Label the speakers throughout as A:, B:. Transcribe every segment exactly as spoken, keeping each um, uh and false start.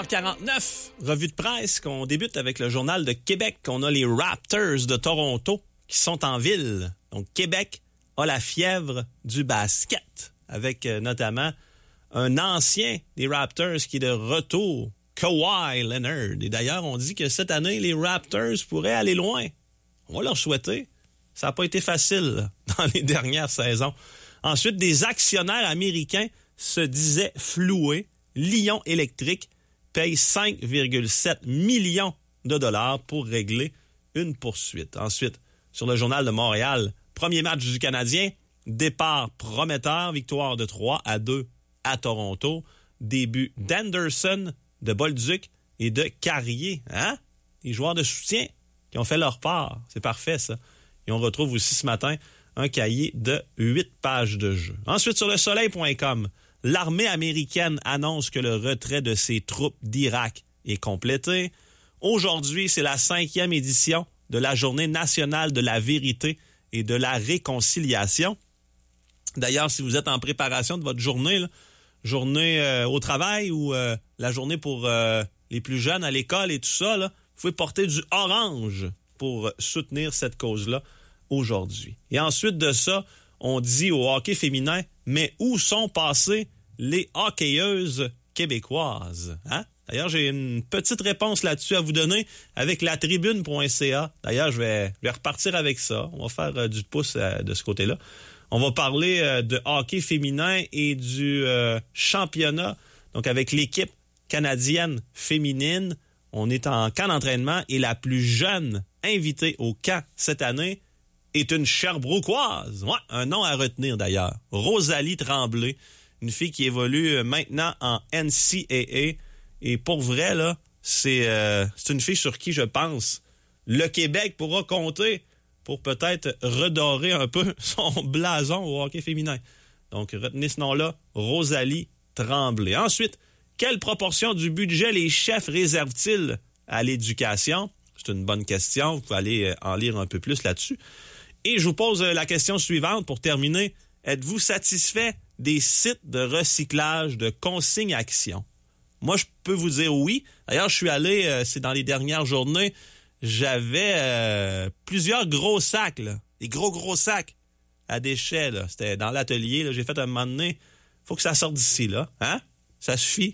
A: quarante-neuf, revue de presse qu'on débute avec le Journal de Québec. On a les Raptors de Toronto qui sont en ville. Donc, Québec a la fièvre du basket avec euh, notamment un ancien des Raptors qui est de retour, Kawhi Leonard. Et d'ailleurs, on dit que cette année, les Raptors pourraient aller loin. On va leur souhaiter. Ça n'a pas été facile dans les dernières saisons. Ensuite, des actionnaires américains se disaient floués. Lion Électrique paye cinq virgule sept millions de dollars pour régler une poursuite. Ensuite, sur le Journal de Montréal, premier match du Canadien, départ prometteur, victoire de trois à deux à Toronto. Début d'Anderson, de Bolduc et de Carrier. Hein? Les joueurs de soutien qui ont fait leur part. C'est parfait, ça. Et on retrouve aussi ce matin un cahier de huit pages de jeu. Ensuite, sur le soleil point com, l'armée américaine annonce que le retrait de ses troupes d'Irak est complété. Aujourd'hui, c'est la cinquième édition de la Journée nationale de la vérité et de la réconciliation. D'ailleurs, si vous êtes en préparation de votre journée, là, journée euh, au travail ou euh, la journée pour euh, les plus jeunes à l'école et tout ça, là, vous pouvez porter du orange pour soutenir cette cause-là aujourd'hui. Et ensuite de ça, on dit au hockey féminin, mais où sont passées les hockeyeuses québécoises? Hein? D'ailleurs, j'ai une petite réponse là-dessus à vous donner avec la tribune point c a. D'ailleurs, je vais, je vais repartir avec ça. On va faire euh, du pouce euh, de ce côté-là. On va parler euh, de hockey féminin et du euh, championnat. Donc, avec l'équipe canadienne féminine, on est en camp d'entraînement et la plus jeune invitée au camp cette année est une Sherbrookeoise. Ouais, un nom à retenir d'ailleurs. Rosalie Tremblay, une fille qui évolue maintenant en N C A A. Et pour vrai, là, c'est, euh, c'est une fille sur qui, je pense, le Québec pourra compter pour peut-être redorer un peu son blason au hockey féminin. Donc, retenez ce nom-là, Rosalie Tremblay. Ensuite, quelle proportion du budget les chefs réservent-ils à l'éducation? C'est une bonne question. Vous pouvez aller en lire un peu plus là-dessus. Et je vous pose la question suivante pour terminer. Êtes-vous satisfait des sites de recyclage de consigne-action? Moi, je peux vous dire oui. D'ailleurs, je suis allé, euh, c'est dans les dernières journées, j'avais euh, plusieurs gros sacs, là, des gros, gros sacs à déchets. Là. C'était dans l'atelier. Là. J'ai fait un moment donné, faut que ça sorte d'ici, là. Hein? Ça suffit.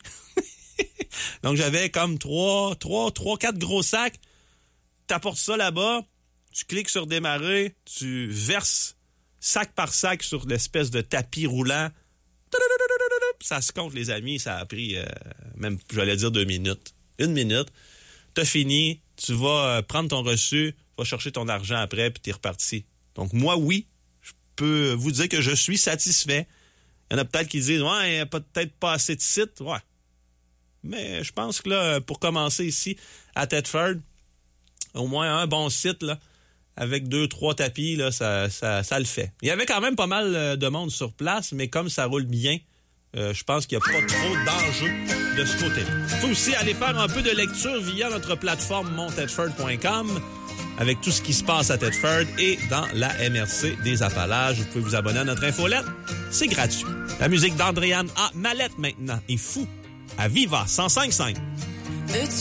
A: Donc, j'avais comme trois, trois, trois, quatre gros sacs. T'apportes ça là-bas, tu cliques sur démarrer, tu verses sac par sac sur l'espèce de tapis roulant. Ça se compte, les amis. Ça a pris, euh, même, j'allais dire deux minutes. Une minute. T'as fini. Tu vas prendre ton reçu. Tu vas chercher ton argent après, puis t'es reparti. Donc, moi, oui, je peux vous dire que je suis satisfait. Il y en a peut-être qui disent, ouais, il n'y a peut-être pas assez de sites. Ouais. Mais je pense que là, pour commencer ici, à Thetford, au moins un bon site, là, avec deux, trois tapis, là, ça, ça, ça le fait. Il y avait quand même pas mal de monde sur place, mais comme ça roule bien, euh, je pense qu'il n'y a pas trop d'enjeux de ce côté-là. Il faut aussi aller faire un peu de lecture via notre plateforme mon thetford point com avec tout ce qui se passe à Thetford et dans la M R C des Appalaches. Vous pouvez vous abonner à notre infolette. C'est gratuit. La musique d'Andréane A. Mallette maintenant est fou à Viva cent cinq virgule cinq.